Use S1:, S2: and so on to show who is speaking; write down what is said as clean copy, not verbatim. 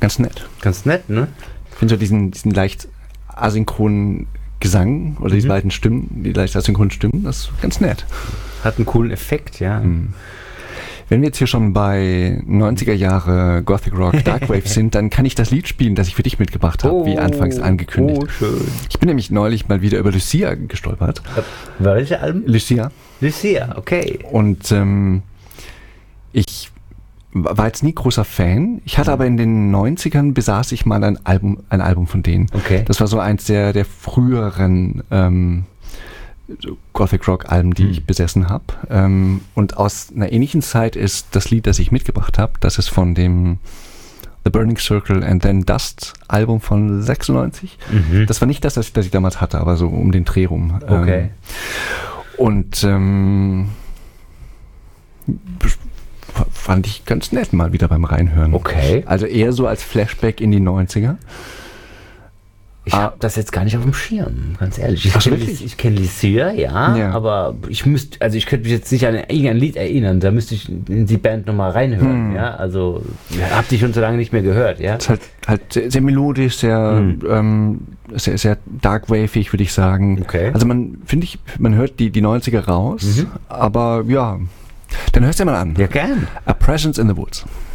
S1: ganz nett.
S2: Ganz nett, ne?
S1: Ich finde so diesen leicht asynchronen Gesang oder diese beiden Stimmen, die leicht asynchronen Stimmen, das ist ganz nett.
S2: Hat einen coolen Effekt, ja.
S1: Wenn wir jetzt hier schon bei 90er Jahre Gothic Rock Dark Wave sind, dann kann ich das Lied spielen, das ich für dich mitgebracht habe, wie anfangs angekündigt.
S2: Oh, schön.
S1: Ich bin nämlich neulich mal wieder über Lucia gestolpert.
S2: Welche Alben?
S1: Lucia.
S2: Lucia, okay.
S1: Und ich war jetzt nie großer Fan. Ich hatte aber in den 90ern besaß ich mal ein Album von denen.
S2: Okay.
S1: Das war so eins der früheren so Gothic Rock Alben, die ich besessen habe. Und aus einer ähnlichen Zeit ist das Lied, das ich mitgebracht habe. Das ist von dem The Burning Circle and Then Dust Album von 96. Das war nicht das ich damals hatte, aber so um den Dreh rum.
S2: Okay.
S1: Und fand ich ganz nett mal wieder beim Reinhören.
S2: Okay.
S1: Also eher so als Flashback in die 90er.
S2: Ich habe das jetzt gar nicht auf dem Schirm, ganz ehrlich.
S1: Wirklich?
S2: Ich kenne Lucia, ja, aber ich könnte mich jetzt nicht an irgendein Lied erinnern, da müsste ich in die Band nochmal reinhören, ja, also hab die schon so lange nicht mehr gehört, ja.
S1: Es ist halt sehr, sehr melodisch, sehr dark-wavig, würde ich sagen.
S2: Okay.
S1: Also man hört die 90er raus, aber ja, dann hörst du dir mal an.
S2: Ja, gern.
S1: A Presence in the Woods.